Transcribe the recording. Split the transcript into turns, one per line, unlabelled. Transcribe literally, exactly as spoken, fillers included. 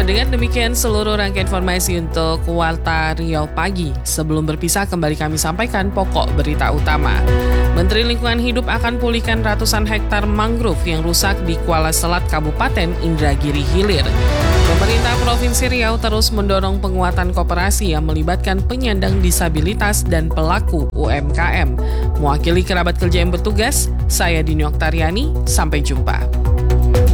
Dengan demikian seluruh rangkaian informasi untuk Warta Riau Pagi. Sebelum berpisah kembali kami sampaikan pokok berita utama. Menteri Lingkungan Hidup akan pulihkan ratusan hektar mangrove yang rusak di Kuala Selat Kabupaten Indragiri Hilir. Pemerintah Provinsi Riau terus mendorong penguatan koperasi yang melibatkan penyandang disabilitas dan pelaku U M K M. Mewakili kerabat kerja yang bertugas, saya Dini Oktariani, sampai jumpa.